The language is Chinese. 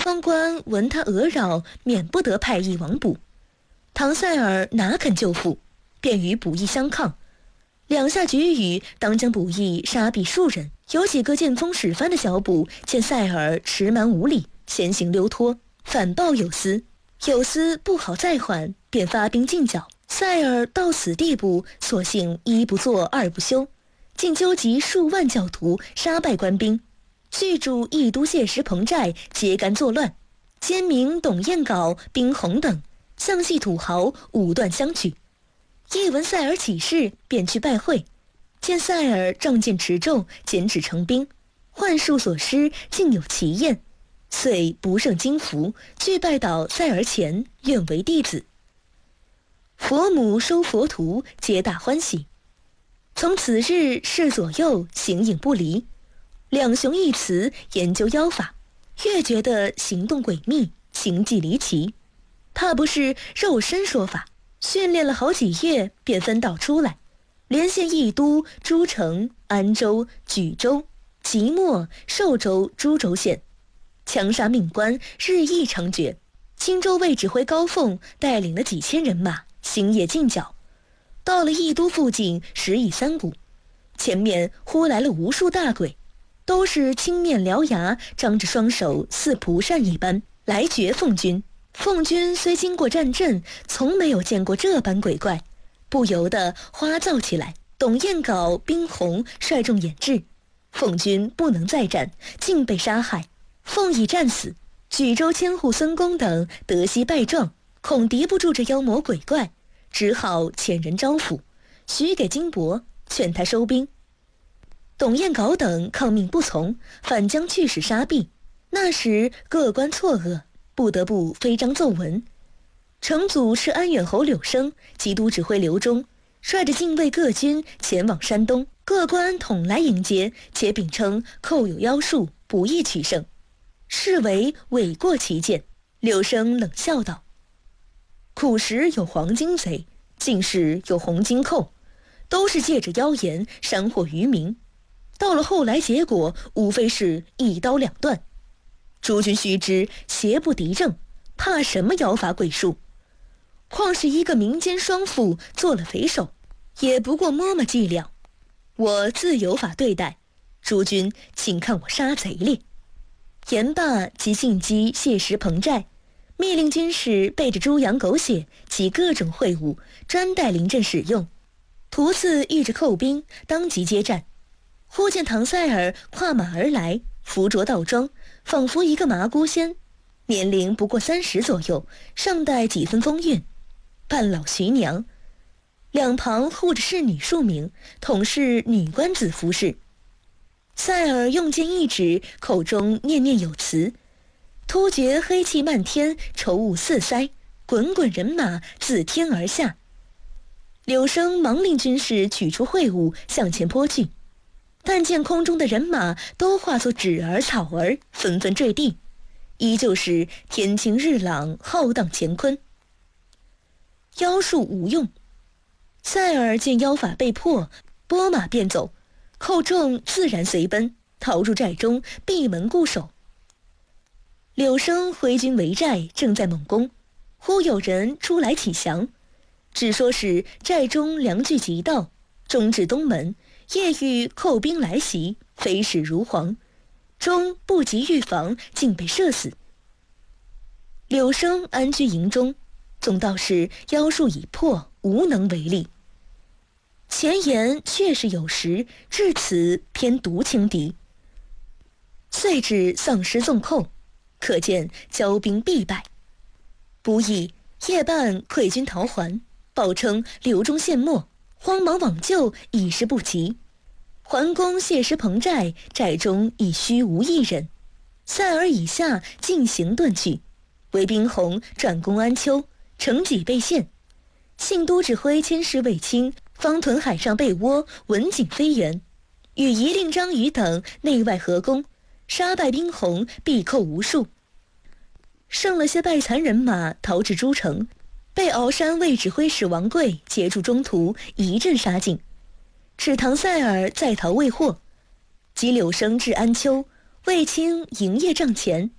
方官闻他讹扰，免不得派役王捕。唐塞尔哪肯就负，便与捕役相抗，两下举语，当将捕役杀毙数人。有几个见风使帆的小捕见塞尔迟蛮无礼，先行溜脱，反报有司。有司不好再缓，便发兵进剿。塞尔到此地步，索性一不做二不休，竟纠集数万教徒，杀败官兵，聚驻义都谢石彭寨，揭竿作乱。奸民董彦镐、宾宏等相系土豪，武断相取。一闻塞尔起事，便去拜会。见塞尔仗剑持胄，减脂成兵，幻术所施，竟有奇验，遂不胜惊服，俱拜倒塞尔前，愿为弟子。佛母收佛徒，皆大欢喜。从此日侍左右，形影不离。两雄一词研究妖法，越觉得行动诡秘，行迹离奇，怕不是肉身说法。训练了好几月，便分道出来，连线义都、诸城、安州、莒州、即墨、寿州诸州县，强杀命官，日益猖獗。青州卫指挥高凤带领了几千人马，星夜进剿。到了义都附近10里3谷，前面忽来了无数大鬼，都是青面獠牙，张着双手似蒲扇一般来绝奉军。奉军虽经过战阵，从没有见过这般鬼怪，不由得花噪起来。董彦镐、宾宏率众掩制，奉军不能再战，竟被杀害。奉已战死，莒州千户孙公等得悉败状，恐敌不住这妖魔鬼怪，只好遣人招抚，许给金帛，劝他收兵。董彦镐等抗命不从，反将去使杀毙。那时各官错愕，不得不飞章奏文。成祖是安远侯柳生、基督指挥刘忠，率着禁卫各军前往山东，各官统来迎接，且秉称寇有妖术，不易取胜，视为违过其见。柳生冷笑道：苦时有黄金贼，近时有红金寇，都是借着妖言煽惑愚民，到了后来结果，无非是一刀两断。诸君须知，邪不敌正，怕什么妖法鬼术？况是一个民间双妇做了匪首，也不过摸摸伎俩。我自有法对待，诸君请看我杀贼烈。言罢，即进击谢石彭寨，密令军士备着猪羊狗血及各种秽物，专待临阵使用。徒次遇着寇兵，当即接战。忽见唐塞尔跨马而来，服着道装，仿佛一个麻姑仙，年龄不过30左右，尚带几分风韵，半老徐娘，两旁护着侍女数名，统是女官子服饰。塞尔用剑一指，口中念念有词，突觉黑气漫天，稠雾四腮，滚滚人马自天而下。柳生忙令军士取出秽物，向前泼去，但见空中的人马都化作纸儿草儿，纷纷坠地，依旧是天清日朗，浩荡乾坤。妖术无用，塞尔见妖法被破，拨马便走，寇众自然随奔，逃入寨中，闭门固守。柳生挥军围寨，正在猛攻，忽有人出来启降，只说是寨中粮具急到，中至东门，夜遇寇兵来袭，飞矢如蝗，终不及预防，竟被射死。柳生安居营中，总道是妖术已破，无能为力。前言确实有时，至此偏独轻敌，遂至丧尸纵寇，可见骄兵必败。不意夜半溃军逃还，报称刘忠陷没，慌忙往救，已是不及。桓公谢石彭寨，寨中已虚无一人，塞尔以下尽行遁去，唯宾宏转攻安丘，乘己被陷。信都指挥千侍卫青方屯海上被窝，文景飞援，与仪令张宇等内外合攻，杀败宾宏，毙寇无数。剩了些败残人马逃至诸城，被鳌山卫指挥使王贵截住中途，一阵杀尽。只唐塞尔在逃未获，及柳生至安丘，卫青营业帐前，